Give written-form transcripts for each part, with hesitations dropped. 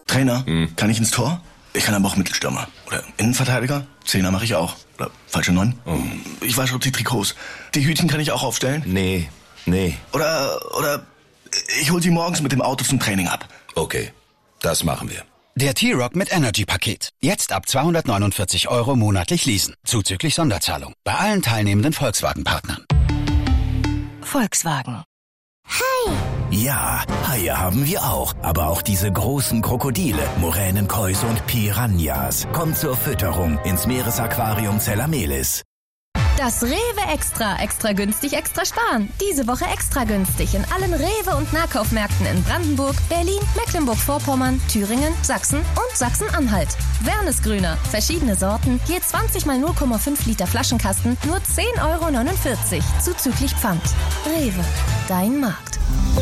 Trainer, kann ich ins Tor? Ich kann aber auch Mittelstürmer. Oder Innenverteidiger? Zehner mache ich auch. Oder falsche 9? Ich wasche auch die Trikots. Die Hütchen kann ich auch aufstellen? Nee. Oder ich hol sie morgens mit dem Auto zum Training ab. Okay, das machen wir. Der T-Roc mit Energy-Paket. Jetzt ab 249 € monatlich leasen. Zuzüglich Sonderzahlung. Bei allen teilnehmenden Volkswagen-Partnern. Volkswagen. Hi! Ja, Haie haben wir auch. Aber auch diese großen Krokodile, Moränenkäuse und Piranhas. Kommt zur Fütterung ins Meeresaquarium Zellamelis. Das Rewe Extra günstig, extra sparen. Diese Woche extra günstig in allen Rewe- und Nahkaufmärkten in Brandenburg, Berlin, Mecklenburg-Vorpommern, Thüringen, Sachsen und Sachsen-Anhalt. Wernesgrüner, verschiedene Sorten, je 20 mal 0,5 Liter Flaschenkasten, nur 10,49 € zuzüglich Pfand. Rewe, dein Markt.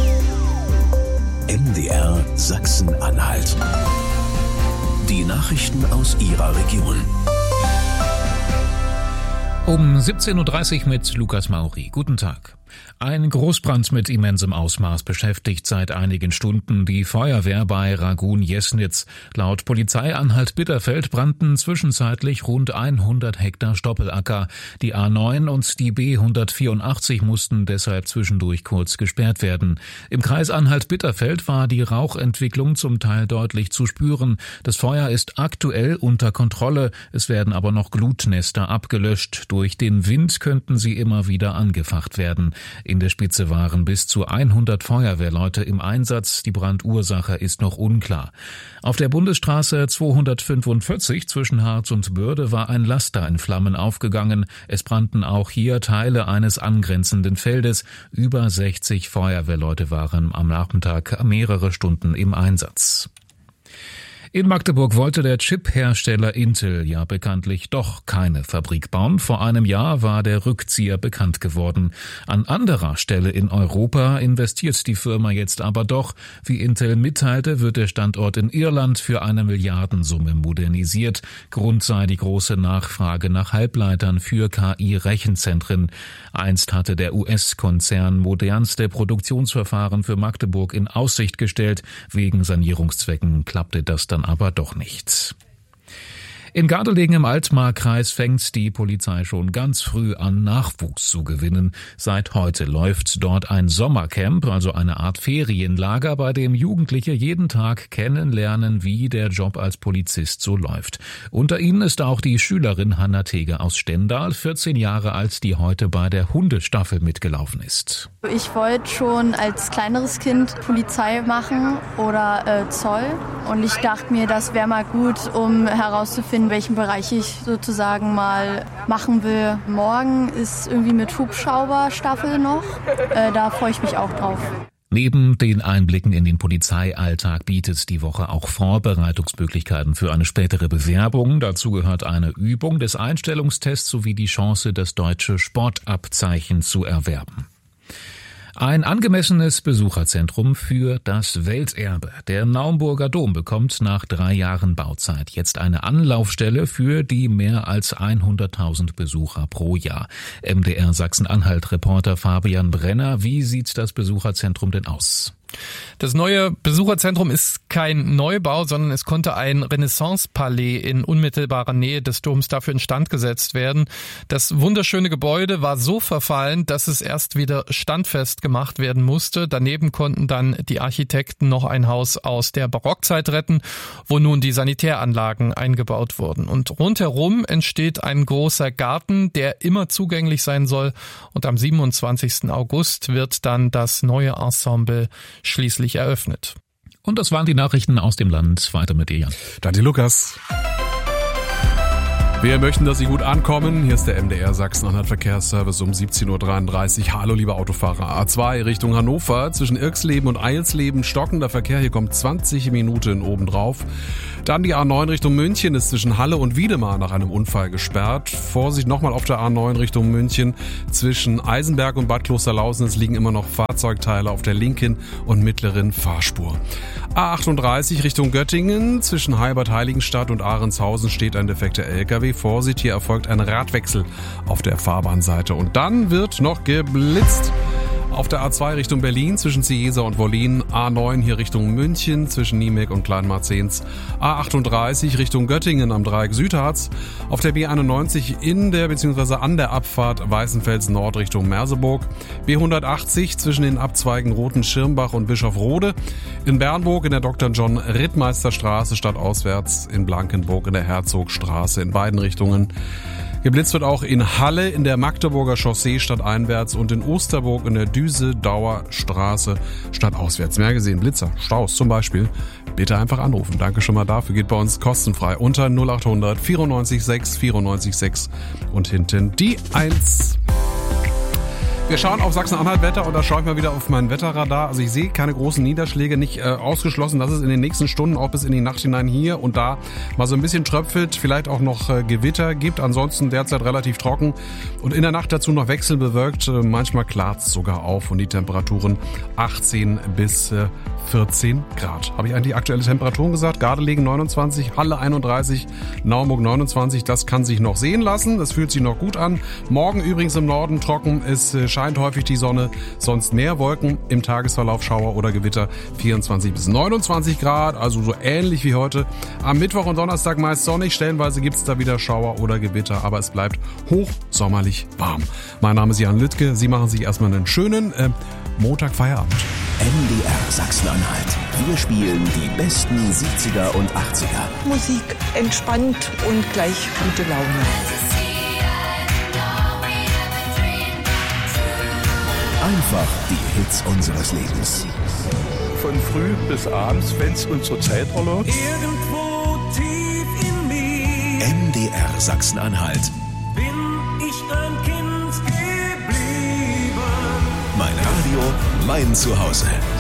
MDR Sachsen-Anhalt. Die Nachrichten aus Ihrer Region. Um 17.30 Uhr mit Lukas Mauri. Guten Tag. Ein Großbrand mit immensem Ausmaß beschäftigt seit einigen Stunden die Feuerwehr bei Ragun-Jesnitz. Laut Polizei Anhalt-Bitterfeld brannten zwischenzeitlich rund 100 Hektar Stoppelacker. Die A9 und die B184 mussten deshalb zwischendurch kurz gesperrt werden. Im Kreis Anhalt-Bitterfeld war die Rauchentwicklung zum Teil deutlich zu spüren. Das Feuer ist aktuell unter Kontrolle. Es werden aber noch Glutnester abgelöscht. Durch den Wind könnten sie immer wieder angefacht werden. In der Spitze waren bis zu 100 Feuerwehrleute im Einsatz. Die Brandursache ist noch unklar. Auf der Bundesstraße 245 zwischen Harz und Börde war ein Laster in Flammen aufgegangen. Es brannten auch hier Teile eines angrenzenden Feldes. Über 60 Feuerwehrleute waren am Nachmittag mehrere Stunden im Einsatz. In Magdeburg wollte der Chip-Hersteller Intel ja bekanntlich doch keine Fabrik bauen. Vor einem Jahr war der Rückzieher bekannt geworden. An anderer Stelle in Europa investiert die Firma jetzt aber doch. Wie Intel mitteilte, wird der Standort in Irland für eine Milliardensumme modernisiert. Grund sei die große Nachfrage nach Halbleitern für KI-Rechenzentren. Einst hatte der US-Konzern modernste Produktionsverfahren für Magdeburg in Aussicht gestellt. Wegen Sanierungszwecken klappte das dann aber doch nichts. In Gardelegen im Altmark-Kreis fängt die Polizei schon ganz früh an, Nachwuchs zu gewinnen. Seit heute läuft dort ein Sommercamp, also eine Art Ferienlager, bei dem Jugendliche jeden Tag kennenlernen, wie der Job als Polizist so läuft. Unter ihnen ist auch die Schülerin Hanna Teger aus Stendal, 14 Jahre alt, die heute bei der Hundestaffel mitgelaufen ist. Ich wollte schon als kleineres Kind Polizei machen oder Zoll. Und ich dachte mir, das wäre mal gut, um herauszufinden, welchen Bereich ich sozusagen mal machen will. Morgen ist irgendwie mit Hubschrauberstaffel noch. Da freue ich mich auch drauf. Neben den Einblicken in den Polizeialltag bietet die Woche auch Vorbereitungsmöglichkeiten für eine spätere Bewerbung. Dazu gehört eine Übung des Einstellungstests sowie die Chance, das deutsche Sportabzeichen zu erwerben. Ein angemessenes Besucherzentrum für das Welterbe. Der Naumburger Dom bekommt nach 3 Jahren Bauzeit jetzt eine Anlaufstelle für die mehr als 100.000 Besucher pro Jahr. MDR Sachsen-Anhalt-Reporter Fabian Brenner, wie sieht das Besucherzentrum denn aus? Das neue Besucherzentrum ist kein Neubau, sondern es konnte ein Renaissance-Palais in unmittelbarer Nähe des Doms dafür instand gesetzt werden. Das wunderschöne Gebäude war so verfallen, dass es erst wieder standfest gemacht werden musste. Daneben konnten dann die Architekten noch ein Haus aus der Barockzeit retten, wo nun die Sanitäranlagen eingebaut wurden. Und rundherum entsteht ein großer Garten, der immer zugänglich sein soll. Und am 27. August wird dann das neue Ensemble schließlich eröffnet. Und das waren die Nachrichten aus dem Land. Weiter mit dir, Jan. Danke, Lukas. Wir möchten, dass Sie gut ankommen. Hier ist der MDR Sachsen-Anhalt Verkehrsservice um 17.33 Uhr. Hallo, liebe Autofahrer. A2 Richtung Hannover. Zwischen Irxleben und Eilsleben stockender Verkehr. Hier kommt 20 Minuten obendrauf. Dann die A9 Richtung München ist zwischen Halle und Wiedemar nach einem Unfall gesperrt. Vorsicht nochmal auf der A9 Richtung München. Zwischen Eisenberg und Bad Klosterlausen es liegen immer noch Fahrzeugteile auf der linken und mittleren Fahrspur. A38 Richtung Göttingen. Zwischen Heibert-Heiligenstadt und Ahrenshausen steht ein defekter LKW. Vorsicht, hier erfolgt ein Radwechsel auf der Fahrbahnseite. Und dann wird noch geblitzt Auf der A2 Richtung Berlin zwischen Cieza und Wollin, A9 hier Richtung München zwischen Niemek und Kleinmarzens, A38 Richtung Göttingen am Dreieck Südharz, auf der B91 in der bzw. an der Abfahrt Weißenfels Nord Richtung Merseburg, B180 zwischen den Abzweigen Roten-Schirmbach und Bischofrode, in Bernburg in der Dr. John Rittmeister Straße stadtauswärts, in Blankenburg in der Herzogstraße in beiden Richtungen. Geblitzt wird auch in Halle in der Magdeburger Chaussee stadteinwärts und in Osterburg in der Düse-Dauer Straße stadtauswärts. Mehr gesehen, Blitzer, Staus zum Beispiel, bitte einfach anrufen. Danke schon mal dafür, geht bei uns kostenfrei unter 0800 94 6 94 6 und hinten die 1. Wir schauen auf Sachsen-Anhalt-Wetter und da schaue ich mal wieder auf mein Wetterradar. Also ich sehe keine großen Niederschläge, nicht ausgeschlossen, dass es in den nächsten Stunden auch bis in die Nacht hinein hier und da mal so ein bisschen tröpfelt, vielleicht auch noch Gewitter gibt. Ansonsten derzeit relativ trocken und in der Nacht dazu noch wechselbewölkt. Manchmal klart es sogar auf und die Temperaturen 18 bis 14 Grad. Habe ich eigentlich die aktuelle Temperaturen gesagt? Gardelegen 29, Halle 31, Naumburg 29. Das kann sich noch sehen lassen. Das fühlt sich noch gut an. Morgen übrigens im Norden trocken. Es scheint häufig die Sonne, sonst mehr Wolken. Im Tagesverlauf Schauer oder Gewitter 24 bis 29 Grad. Also so ähnlich wie heute. Am Mittwoch und Donnerstag meist sonnig. Stellenweise gibt es da wieder Schauer oder Gewitter. Aber es bleibt hochsommerlich warm. Mein Name ist Jan Lüttke. Sie machen sich erstmal einen schönen Montag Feierabend. MDR Sachsen-Anhalt. Wir spielen die besten 70er und 80er. Musik entspannt und gleich gute Laune. Einfach die Hits unseres Lebens. Von früh bis abends, wenn's unsere Zeit erlaubt. Irgendwo tief in mir. MDR Sachsen-Anhalt. Bin ich ein Kind geblieben. Mein Radio, mein Zuhause.